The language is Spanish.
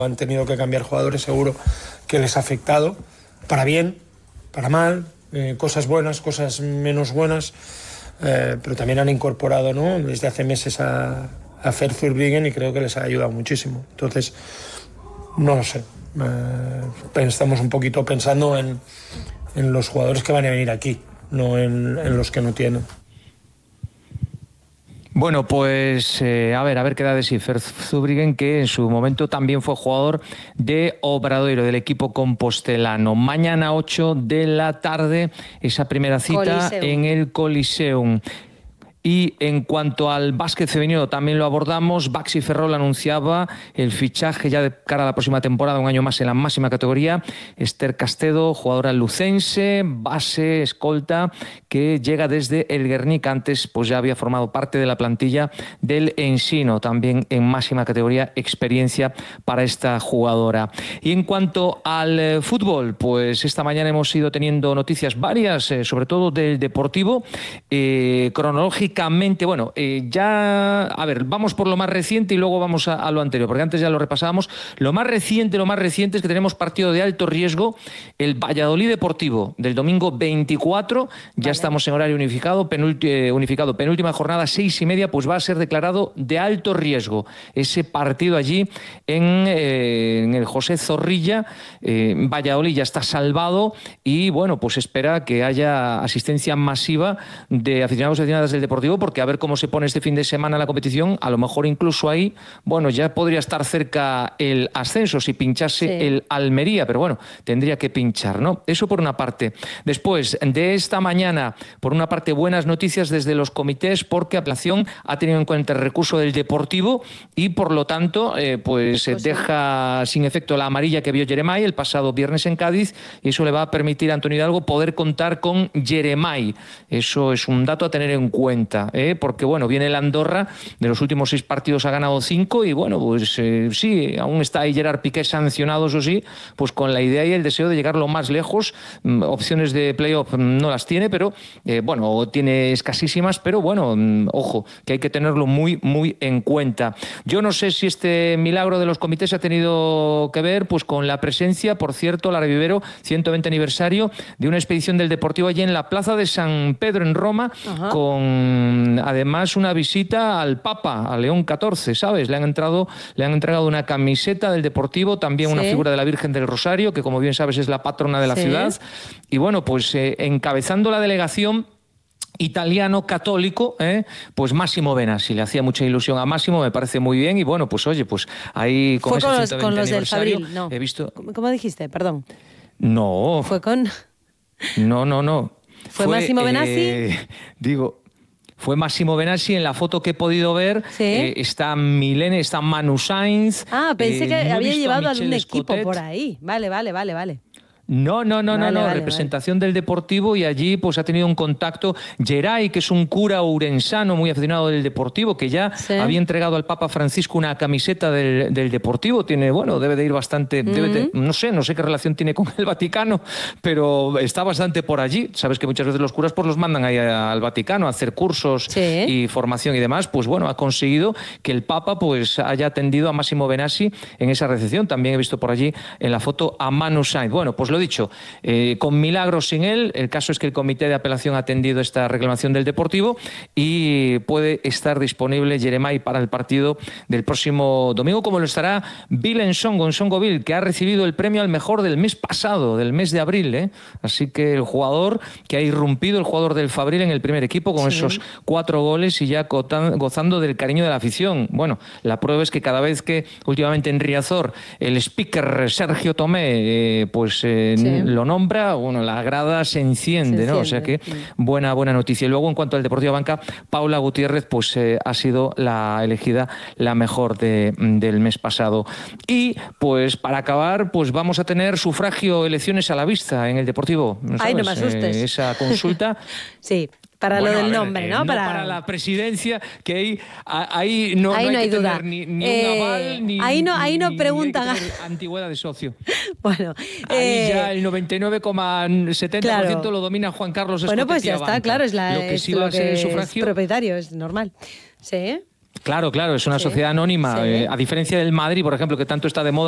Han tenido que cambiar jugadores, seguro que les ha afectado, para bien, para mal, cosas buenas, cosas menos buenas, pero también han incorporado, ¿no?, desde hace meses a Vertonghen y creo que les ha ayudado muchísimo. Entonces, no lo sé, estamos un poquito pensando en los jugadores que van a venir aquí, no en los que no tienen. Bueno, pues a ver qué da de sí Vertonghen, que en su momento también fue jugador de Obradoiro, del equipo compostelano. Mañana 8 de la tarde, esa primera cita Coliseum. En el Coliseum. Y en cuanto al básquet femenino también lo abordamos. Baxi Ferrol anunciaba el fichaje ya de cara a la próxima temporada, un año más en la máxima categoría. Esther Castedo, jugadora lucense, base, escolta, que llega desde el Guernica. Antes pues ya había formado parte de la plantilla del Ensino, también en máxima categoría, experiencia para esta jugadora. Y en cuanto al fútbol, pues esta mañana hemos ido teniendo noticias varias, sobre todo del Deportivo, cronológicamente. Bueno, ya, a ver, vamos por lo más reciente y luego vamos a lo anterior, porque antes ya lo repasábamos. Lo más reciente es que tenemos partido de alto riesgo, el Valladolid Deportivo, del domingo 24, ya estamos en horario unificado, penúltima jornada, 6:30, pues va a ser declarado de alto riesgo ese partido allí en el José Zorrilla. Valladolid ya está salvado y, bueno, pues espera que haya asistencia masiva de aficionados y aficionadas del Deportivo, porque a ver cómo se pone este fin de semana la competición, a lo mejor incluso ahí, bueno, ya podría estar cerca el ascenso si pinchase el Almería, pero bueno, tendría que pinchar, ¿no? Eso por una parte. Después de esta mañana, por una parte, buenas noticias desde los comités, porque apelación ha tenido en cuenta el recurso del Deportivo y por lo tanto, pues deja sin efecto la amarilla que vio Jeremai el pasado viernes en Cádiz, y eso le va a permitir a Antonio Hidalgo poder contar con Jeremai. Eso es un dato a tener en cuenta. Porque bueno, viene el Andorra, de los últimos 6 partidos ha ganado 5 y bueno, pues sí, aún está ahí Gerard Piqué sancionado, eso sí, pues con la idea y el deseo de llegar lo más lejos. Opciones de playoff no las tiene, pero bueno, tiene escasísimas, pero bueno, ojo, que hay que tenerlo muy, muy en cuenta. Yo no sé si este milagro de los comités ha tenido que ver pues con la presencia, por cierto, Lara Vivero, 120 aniversario de una expedición del Deportivo allí en la Plaza de San Pedro en Roma, con además una visita al Papa, a León XIV, ¿sabes? Le han entregado una camiseta del Deportivo, también una figura de la Virgen del Rosario, que como bien sabes es la patrona de la ciudad. Y bueno, pues encabezando la delegación italiano católico, pues Massimo Benassi. Le hacía mucha ilusión a Massimo, me parece muy bien, y bueno, pues oye, pues ahí con ese 120 con los del aniversario, Fabril, no. He visto... ¿Cómo dijiste? Perdón. No. ¿Fue con...? No. ¿Fue Massimo Benassi? Fue Massimo Benassi. En la foto que he podido ver, está Milene, está Manu Sainz. Ah, pensé que había llevado a algún equipo Scottet por ahí. Vale. No, representación del Deportivo, y allí pues ha tenido un contacto Geray, que es un cura ourensano muy aficionado del Deportivo, que ya había entregado al Papa Francisco una camiseta del Deportivo. Tiene, bueno, debe de ir bastante, no sé qué relación tiene con el Vaticano, pero está bastante por allí. Sabes que muchas veces los curas pues los mandan ahí al Vaticano a hacer cursos y formación y demás. Pues bueno, ha conseguido que el Papa pues haya atendido a Massimo Benassi en esa recepción. También he visto por allí en la foto a Manu Sainz. Bueno, pues lo dicho, con milagros sin él. El caso es que el comité de apelación ha atendido esta reclamación del Deportivo y puede estar disponible Jeremai para el partido del próximo domingo, como lo estará Bill Nsongo Bill, que ha recibido el premio al mejor del mes pasado, del mes de abril, Así que el jugador que ha irrumpido, el jugador del Fabril en el primer equipo con esos 4 goles y ya gozando del cariño de la afición. Bueno, la prueba es que cada vez que últimamente en Riazor el speaker Sergio Tomé lo nombra, bueno, la grada se enciende, ¿no? O sea que buena noticia. Y luego, en cuanto al Deportivo Banca, Paula Gutiérrez pues ha sido la elegida la mejor del mes pasado. Y pues para acabar, pues vamos a tener sufragio, elecciones a la vista en el Deportivo. Ay, no me asustes. Esa consulta. Sí. Para lo del nombre, ¿no? Para la presidencia, que ahí no hay que duda. Tener ni un aval, ni ahí no preguntan. Ni hay que tener antigüedad de socio. Bueno. Ahí ya el 99,70% lo domina Juan Carlos Escotet. Bueno, pues ya está, claro, es lo que sí va a ser el sufragio. Es propietario, es normal. Sí. Claro, es una sociedad anónima. A diferencia del Madrid, por ejemplo, que tanto está de moda.